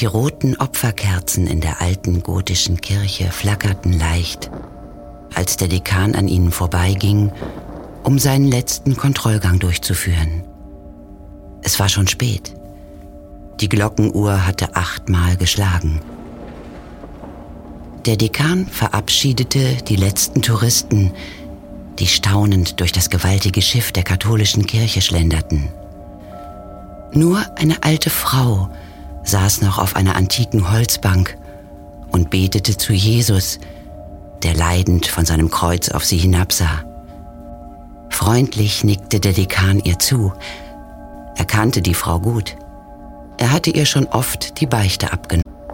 Die roten Opferkerzen in der alten gotischen Kirche flackerten leicht, als der Dekan an ihnen vorbeiging, um seinen letzten Kontrollgang durchzuführen. Es war schon spät. Die Glockenuhr hatte 8-mal geschlagen. Der Dekan verabschiedete die letzten Touristen, die staunend durch das gewaltige Schiff der katholischen Kirche schlenderten. Nur eine alte Frau saß noch auf einer antiken Holzbank und betete zu Jesus, der leidend von seinem Kreuz auf sie hinabsah. Freundlich nickte der Dekan ihr zu. Er kannte die Frau gut. Er hatte ihr schon oft die Beichte abgenommen.